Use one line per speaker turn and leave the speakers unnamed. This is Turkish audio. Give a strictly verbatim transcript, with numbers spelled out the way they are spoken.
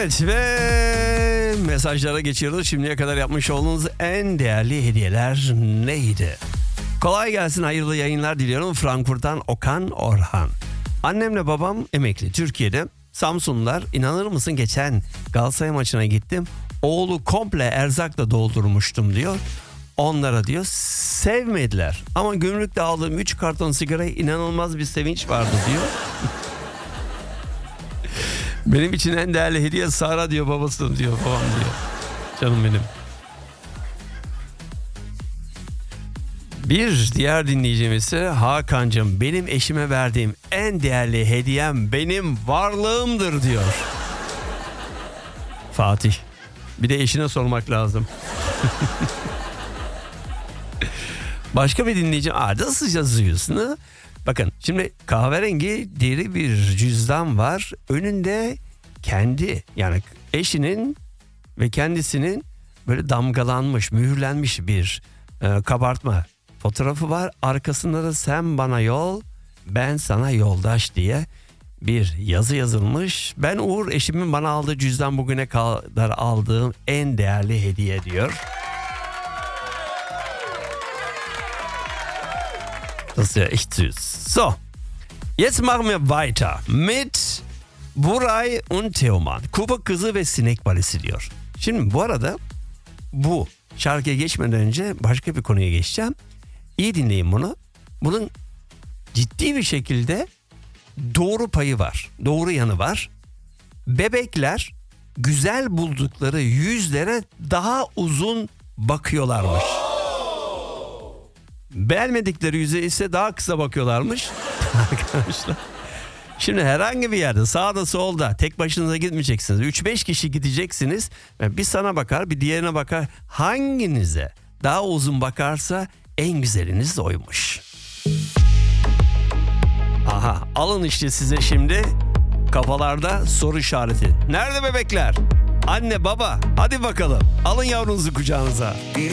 Evet ve mesajlara geçiyoruz. Şimdiye kadar yapmış olduğunuz en değerli hediyeler neydi? Kolay gelsin, hayırlı yayınlar diliyorum. Frankfurt'tan Okan Orhan. Annemle babam emekli Türkiye'de. Samsunlular, inanır mısın geçen Galatasaray maçına gittim. Oğlu komple erzakla doldurmuştum diyor. Onlara diyor sevmediler. Ama gümrükte aldığım üç karton sigaraya inanılmaz bir sevinç vardı diyor. Benim için en değerli hediye Sara diyor, babası diyor, babam diyor. Canım benim. Bir diğer dinleyicimiz ise Hakan'cığım, benim eşime verdiğim en değerli hediyem benim varlığımdır diyor. Fatih. Bir de eşine sormak lazım. Başka bir dinleyici, aa nasıl yazıyorsun? Bakın şimdi kahverengi deri bir cüzdan var. Önünde kendi, yani eşinin ve kendisinin böyle damgalanmış, mühürlenmiş bir e, kabartma fotoğrafı var. Arkasında da sen bana yol, ben sana yoldaş diye bir yazı yazılmış. Ben Uğur, eşimin bana aldığı cüzdan bugüne kadar aldığım en değerli hediye diyor. Das ist ja echt süß. So, jetzt machen wir weiter mit Buray und Teoman. Kupa kızı ve sinek balesi diyor. Şimdi bu arada bu şarkıya geçmeden önce başka bir konuya geçeceğim. İyi dinleyin bunu. Bunun ciddi bir şekilde doğru payı var. Doğru yanı var. Bebekler güzel buldukları yüzlere daha uzun bakıyorlarmış. Beğenmedikleri yüze ise daha kısa bakıyorlarmış. Arkadaşlar. Şimdi herhangi bir yerde, sağda solda tek başınıza gitmeyeceksiniz. üç beş kişi gideceksiniz. Bir sana bakar, bir diğerine bakar. Hanginize daha uzun bakarsa en güzeliniz oymuş. Aha, alın işte size şimdi kafalarda soru işareti. Nerede bebekler? Anne baba, hadi bakalım. Alın yavrunuzu kucağınıza.
Bir